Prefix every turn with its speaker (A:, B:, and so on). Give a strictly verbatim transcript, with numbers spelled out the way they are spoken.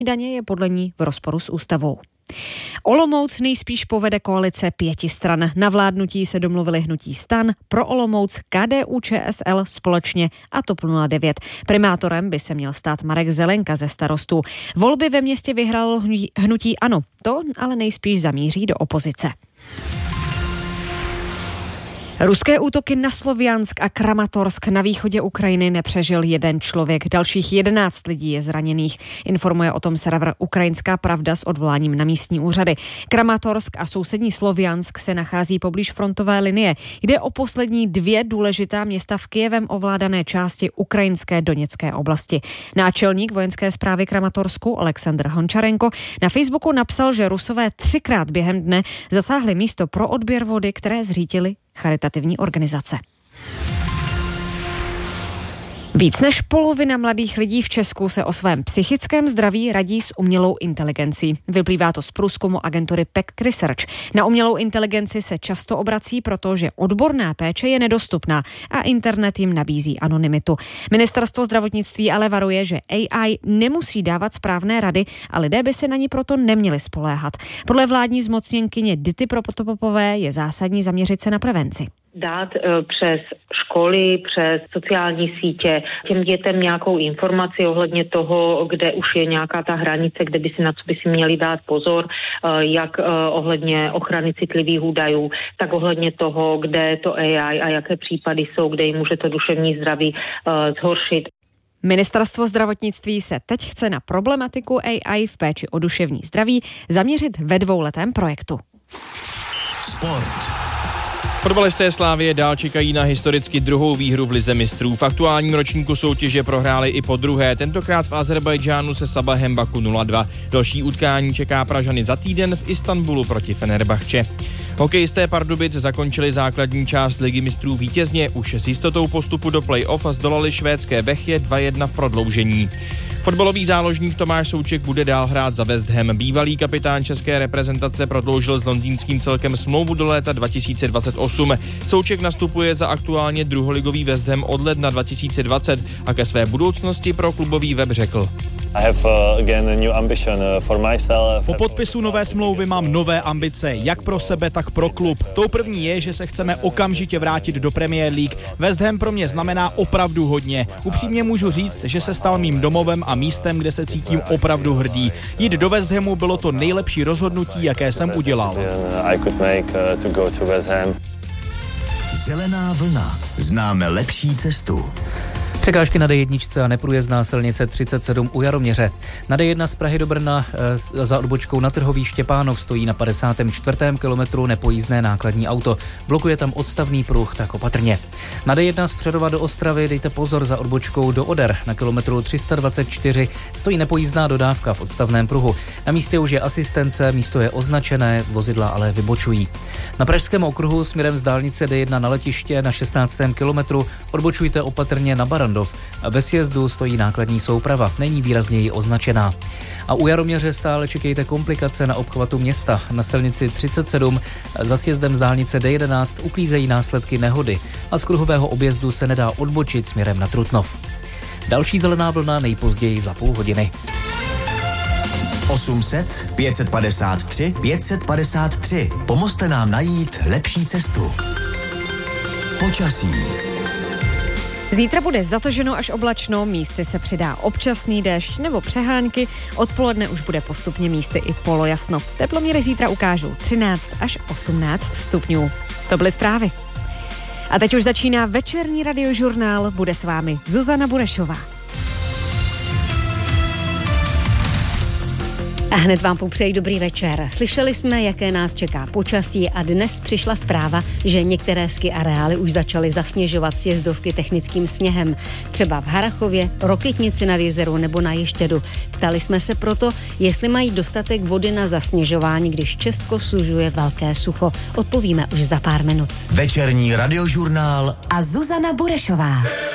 A: daně je podle ní v rozporu s ústavou. Olomouc nejspíš povede koalice pěti stran. Na vládnutí se domluvili hnutí STAN, Pro Olomouc, K D U Č S L společně a TOP nula devět. Primátorem by se měl stát Marek Zelenka ze Starostů. Volby ve městě vyhrálo hnutí ANO. To ale nejspíš zamíří do opozice. Ruské útoky na Sloviansk a Kramatorsk na východě Ukrajiny nepřežil jeden člověk. Dalších jedenáct lidí je zraněných. Informuje o tom server Ukrajinská pravda s odvoláním na místní úřady. Kramatorsk a sousední Sloviansk se nachází poblíž frontové linie. Jde o poslední dvě důležitá města v Kyjevem ovládané části ukrajinské Doněcké oblasti. Náčelník vojenské správy Kramatorsku Oleksandr Hončarenko na Facebooku napsal, že Rusové třikrát během dne zasáhli místo pro odběr vody, které zřítily charitativní organizace. Víc než polovina mladých lidí v Česku se o svém psychickém zdraví radí s umělou inteligencí. Vyplývá to z průzkumu agentury P E C Research. Na umělou inteligenci se často obrací, protože odborná péče je nedostupná a internet jim nabízí anonymitu. Ministerstvo zdravotnictví ale varuje, že A I nemusí dávat správné rady a lidé by se na ní proto neměli spoléhat. Podle vládní zmocněnkyně Dity Protopopové je zásadní zaměřit se na prevenci.
B: Dát přes školy, přes sociální sítě těm dětem nějakou informaci ohledně toho, kde už je nějaká ta hranice, kde by si na co by si měli dát pozor, jak ohledně ochrany citlivých údajů, tak ohledně toho, kde to A I a jaké případy jsou, kde jim může to duševní zdraví zhoršit.
A: Ministerstvo zdravotnictví se teď chce na problematiku A I v péči o duševní zdraví zaměřit ve dvouletém projektu.
C: Sport.
D: Fotbalisté Slavie dál čekají na historicky druhou výhru v lize mistrů. V aktuálním ročníku soutěže prohráli i po druhé, tentokrát v Azerbajdžánu se Sabahem Baku nula dva. Další utkání čeká Pražany za týden v Istanbulu proti Fenerbahče. Hokejisté Pardubic zakončili základní část ligy mistrů vítězně, už s jistotou postupu do play-off a zdolali švédské Bechje dva jedna v prodloužení. Fotbalový záložník Tomáš Souček bude dál hrát za West Ham. Bývalý kapitán české reprezentace prodloužil s londýnským celkem smlouvu do léta dva tisíce dvacet osm. Souček nastupuje za aktuálně druholigový West Ham od ledna dva tisíce dvacet a ke své budoucnosti pro klubový web řekl:
E: Po podpisu nové smlouvy mám nové ambice, jak pro sebe, tak pro klub. Tou první je, že se chceme okamžitě vrátit do Premier League. West Ham pro mě znamená opravdu hodně. Upřímně můžu říct, že se stal mým domovem a místem, kde se cítím opravdu hrdý. Jít do West Hamu bylo to nejlepší rozhodnutí, jaké jsem udělal.
C: Zelená vlna. Známe lepší cestu.
F: Překážky na D jedna a neprůjezdná silnice třicet sedm u Jaroměře. Na D jedna z Prahy do Brna e, za odbočkou na Trhový Štěpánov stojí na padesátém čtvrtém kilometru nepojízdné nákladní auto. Blokuje tam odstavný pruh, tak opatrně. Na D jedna z Přerova do Ostravy dejte pozor za odbočkou do Oder. Na kilometru tři sta dvacet čtyři stojí nepojízdná dodávka v odstavném pruhu. Na místě už je asistence, místo je označené, vozidla ale vybočují. Na Pražském okruhu směrem z dálnice D jedna na letiště na šestnáctém kilometru odbočujte opatrně na Baran. Ve sjezdu stojí nákladní souprava, není výrazněji označená. A u Jaroměře stále čekejte komplikace na obchvatu města. Na silnici třicet sedm za sjezdem z dálnice D jedenáct uklízejí následky nehody a z kruhového objezdu se nedá odbočit směrem na Trutnov. Další zelená vlna nejpozději za půl hodiny.
C: osm set, pět set padesát tři, pět set padesát tři. Pomozte nám najít lepší cestu. Počasí.
A: Zítra bude zataženo až oblačno, místy se přidá občasný déšť nebo přehánky, odpoledne už bude postupně místy i polojasno. Teploměry zítra ukážou třináct až osmnáct stupňů. To byly zprávy. A teď už začíná večerní radiožurnál, bude s vámi Zuzana Burešová.
G: A hned vám popřeji dobrý večer. Slyšeli jsme, jaké nás čeká počasí a dnes přišla zpráva, že některé ski areály už začaly zasněžovat sjezdovky technickým sněhem. Třeba v Harrachově, Rokytnici nad Jizerou nebo na Ještědu. Ptali jsme se proto, jestli mají dostatek vody na zasněžování, když Česko sužuje velké sucho. Odpovíme už za pár minut.
C: Večerní radiožurnál
G: a Zuzana Burešová.